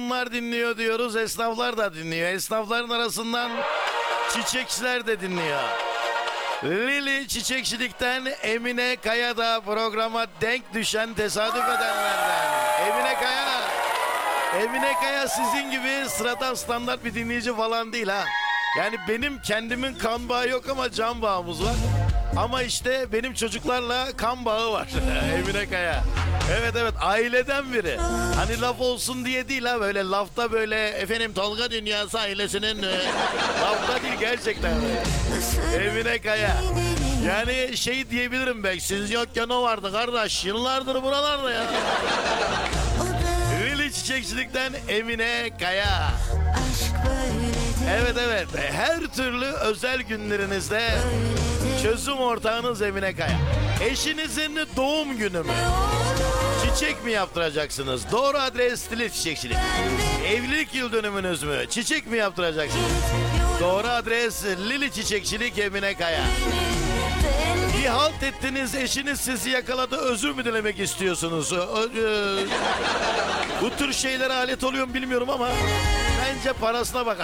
kadınlar dinliyor diyoruz, esnaflar da dinliyor. Esnafların arasından çiçekçiler de dinliyor. Lili Çiçekçilik'ten Emine Kaya da programa denk düşen tesadüf edenlerden. Emine Kaya. Emine Kaya sizin gibi sıradan standart bir dinleyici falan değil ha. Yani benim kendimin kan bağı yok ama can bağımız var. Ama işte benim çocuklarla kan bağı var. Emine Kaya. Evet evet, aileden biri. Hani laf olsun diye değil ha, böyle lafta böyle efendim Tolga Dünyası ailesinin lafta değil, gerçekten. Emine Kaya. Yani şey diyebilirim belki, siz yokken o vardı kardeş, yıllardır buralarda ya. Lili Çiçekçilik'ten Emine Kaya. Evet evet, her türlü özel günlerinizde çözüm ortağınız Emine Kaya. Eşinizin doğum günü mü? Çiçek mi yaptıracaksınız? Doğru adres Lili Çiçekçilik. Evlilik yıl dönümünüz mü? Çiçek mi yaptıracaksınız? Doğru adres Lili Çiçekçilik Emine Kaya. Bir halt ettiniz, eşiniz sizi yakaladı, özür mü dilemek istiyorsunuz? Bu tür şeylere alet oluyor mu bilmiyorum ama bence parasına bak.